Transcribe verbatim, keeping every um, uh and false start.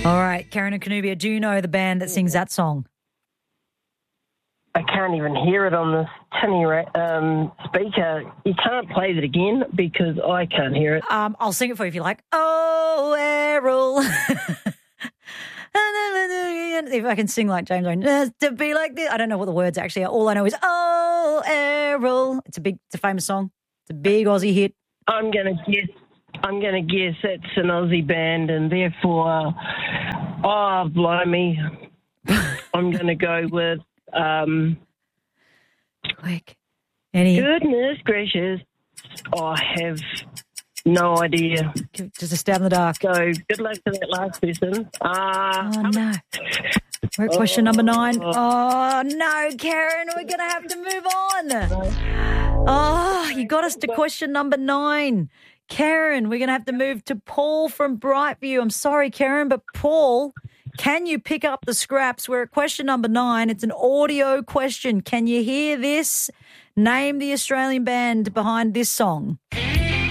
All right, Karen and Canubia, do you know the band that sings that song? I can't even hear it on the tinny ra- um, speaker. You can't play that again because I can't hear it. Um, I'll sing it for you if you like. Oh, Errol. If I can sing like James Owen, to be like this. I don't know what the words actually are. All I know is, oh, Errol. It's a big, it's a famous song. It's a big Aussie hit. I'm going to guess, I'm going to guess it's an Aussie band and therefore, oh, blimey, I'm going to go with, um, quick. Any? Goodness gracious. I have no idea. Just a stab in the dark. So good luck to that last person. Uh, oh, no. We're at question oh, number nine. Oh, no, Karen, we're going to have to move on. Oh, you got us to question number nine. Karen, we're going to have to move to Paul from Brightview. I'm sorry, Karen, but Paul, can you pick up the scraps? We're at question number nine. It's an audio question. Can you hear this? Name the Australian band behind this song.